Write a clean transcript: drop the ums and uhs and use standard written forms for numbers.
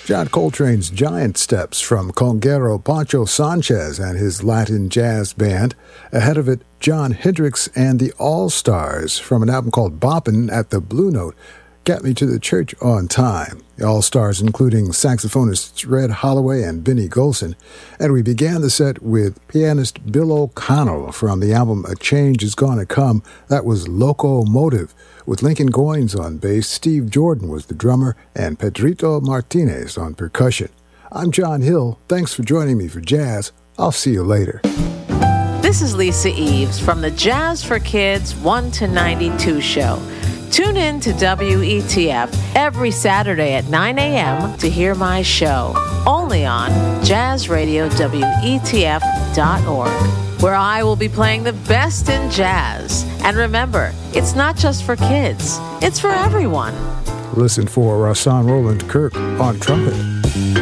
John Coltrane's Giant Steps from conguero Pancho Sanchez and his Latin Jazz Band. Ahead of it, John Hendricks and the All-Stars from an album called Boppin' at the Blue Note. Got Me to the Church on Time. The All-Stars including saxophonists Red Holloway and Benny Golson. And we began the set with pianist Bill O'Connell from the album A Change Is Gonna Come. That was Locomotive. With Lincoln Goines on bass, Steve Jordan was the drummer, and Pedrito Martinez on percussion. I'm John Hill. Thanks for joining me for Jazz. I'll see you later. This is Lisa Eves from the Jazz for Kids 1 to 92 show. Tune in to WETF every Saturday at 9 a.m. to hear my show, only on jazzradiowetf.org, where I will be playing the best in jazz. And remember, it's not just for kids, it's for everyone. Listen for Rahsaan Roland Kirk on trumpet.